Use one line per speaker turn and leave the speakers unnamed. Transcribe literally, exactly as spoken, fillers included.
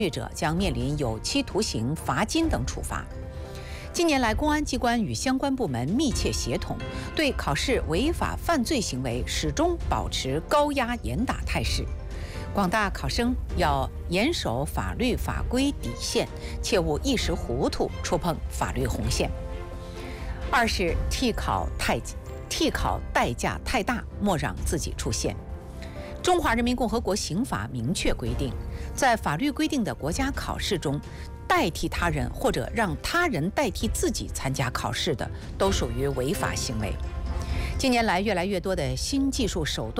者将面临有期徒刑、罚金等处罚。近年来，公安机关与相关部门密切协同，对考试违法犯罪行为始终保持高压严打态势。广大考生要严守法律法规底线，切勿一时糊涂触碰法律红线。二是替考太替考代价太大，莫让自己出现。中华人民共和国刑法明确规定，在法律规定的国家考试中，代替他人或者让他人代替自己参加考试的，都属于违法行为。近年来，越来越多的新技术手段